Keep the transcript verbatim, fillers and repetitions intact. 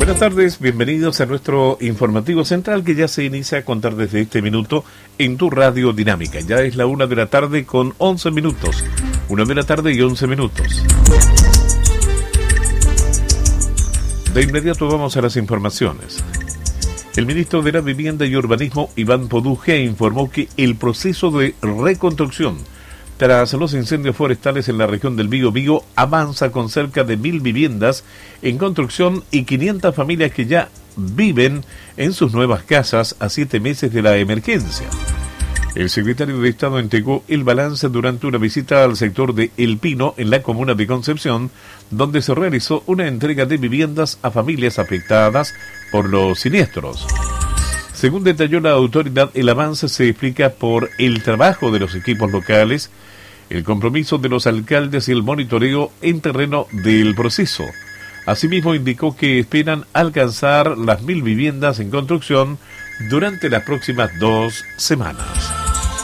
Buenas tardes, bienvenidos a nuestro informativo central que ya se inicia a contar desde este minuto en tu radio dinámica. Ya es la una de la tarde con once minutos. Una de la tarde y once minutos. De inmediato vamos a las informaciones. El ministro de la Vivienda y Urbanismo, Iván Poduje, informó que el proceso de reconstrucción tras los incendios forestales en la región del Biobío avanza con cerca de mil viviendas en construcción y quinientas familias que ya viven en sus nuevas casas a siete meses de la emergencia. El secretario de Estado entregó el balance durante una visita al sector de El Pino en la comuna de Concepción, donde se realizó una entrega de viviendas a familias afectadas por los siniestros. Según detalló la autoridad, el avance se explica por el trabajo de los equipos locales, el compromiso de los alcaldes y el monitoreo en terreno del proceso. Asimismo, indicó que esperan alcanzar las mil viviendas en construcción durante las próximas dos semanas.